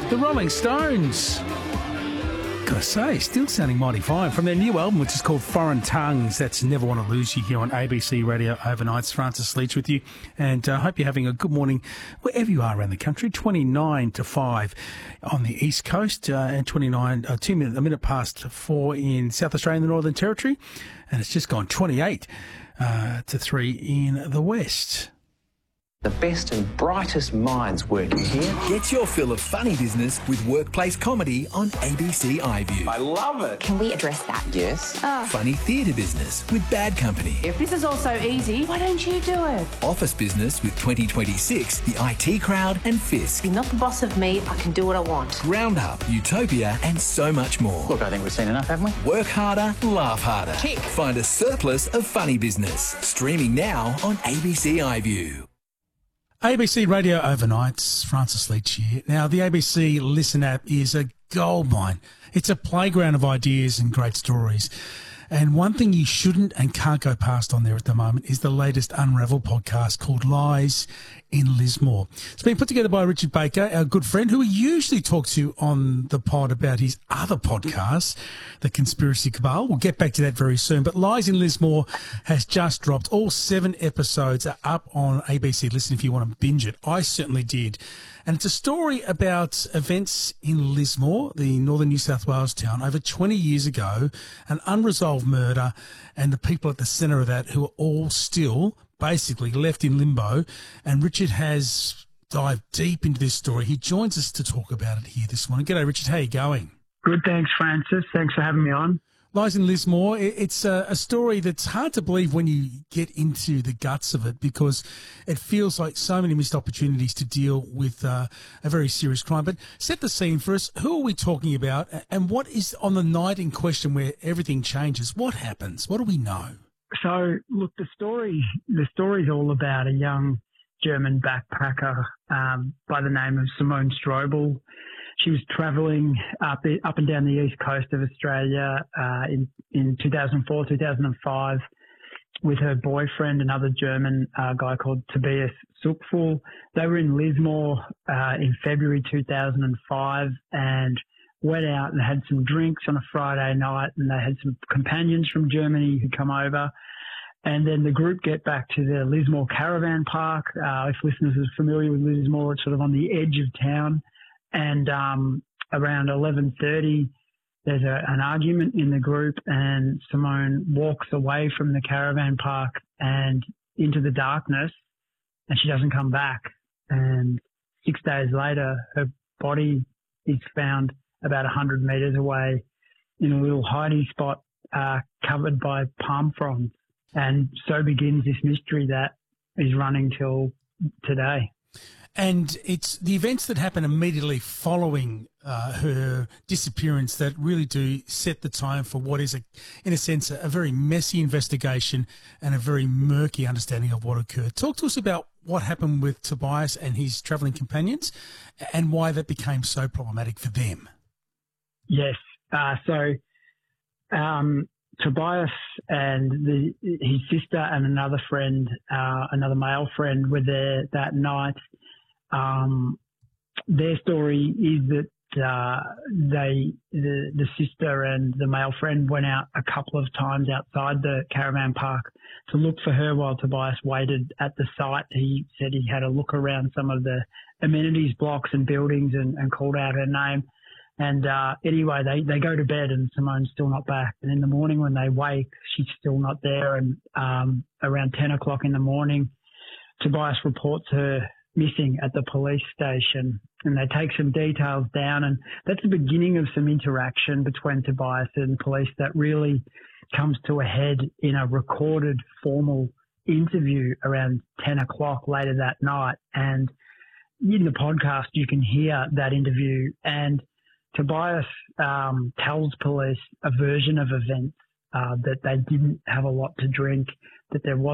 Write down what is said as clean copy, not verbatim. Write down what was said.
The Rolling Stones. Gotta say, still sounding mighty fine. From their new album, which is called Foreign Tongues, that's Never Want to Lose You here on ABC Radio Overnights. Francis Leach with you, and I hope you're having a good morning wherever you are around the country. 29 to 5 on the East Coast, and 2 minute past 4 in South Australia and the Northern Territory, and it's just gone 28 to 3 in the West. The best and brightest minds working here. Get your fill of funny business with workplace comedy on ABC iView. I love it. Can we address that? Yes. Funny theatre business with Bad Company. If this is all so easy, why don't you do it? Office business with 2026, the IT Crowd and Fisk. You're not the boss of me. I can do what I want. Roundup, Utopia and so much more. Look, I think we've seen enough, haven't we? Work harder, laugh harder. Kick. Find a surplus of funny business. Streaming now on ABC iView. ABC Radio Overnights, Francis Leach here. Now, the ABC Listen app is a goldmine. It's a playground of ideas and great stories. And one thing you shouldn't and can't go past on there at the moment is the latest Unravel podcast called Lies in Lismore. It's been put together by Richard Baker, our good friend, who we usually talk to on the pod about his other podcast, The Conspiracy Cabal. We'll get back to that very soon. But Lies in Lismore has just dropped. All 7 episodes are up on ABC Listen if you want to binge it. I certainly did. And it's a story about events in Lismore, the northern New South Wales town, over 20 years ago, an unresolved murder, and the people at the centre of that who are all still basically left in limbo. And Richard has dived deep into this story. He joins us to talk about it here this morning. G'day, Richard. How are you going? Good, thanks, Francis. Thanks for having me on. Lies in Lismore, it's a story that's hard to believe when you get into the guts of it, because it feels like so many missed opportunities to deal with a very serious crime. But set the scene for us. Who are we talking about, and what is on the night in question where everything changes? What happens? What do we know? So, look, the story's all about a young German backpacker by the name of Simone Strobel. She was travelling up and down the east coast of Australia in 2004, 2005 with her boyfriend, another German guy called Tobias Zuckfuhl. They were in Lismore in February 2005 and went out and had some drinks on a Friday night, and they had some companions from Germany who come over. And then the group get back to the Lismore Caravan Park. If listeners are familiar with Lismore, it's sort of on the edge of town. And around 11:30, there's an argument in the group, and Simone walks away from the caravan park and into the darkness, and she doesn't come back. And 6 days later, her body is found about 100 metres away in a little hiding spot covered by palm fronds. And so begins this mystery that is running till today. And it's the events that happen immediately following her disappearance that really do set the tone for what is, in a sense, a very messy investigation and a very murky understanding of what occurred. Talk to us about what happened with Tobias and his travelling companions and why that became so problematic for them. Yes. Tobias and his sister and another friend, another male friend, were there that night. Their story is that the sister and the male friend went out a couple of times outside the caravan park to look for her while Tobias waited at the site. He said he had a look around some of the amenities blocks and buildings and called out her name. And anyway, they go to bed and Simone's still not back. And in the morning when they wake, she's still not there. And around 10 o'clock in the morning, Tobias reports her missing at the police station, and they take some details down, and that's the beginning of some interaction between Tobias and police that really comes to a head in a recorded formal interview around 10 o'clock later that night. And in the podcast you can hear that interview, and Tobias tells police a version of events, that they didn't have a lot to drink, that there was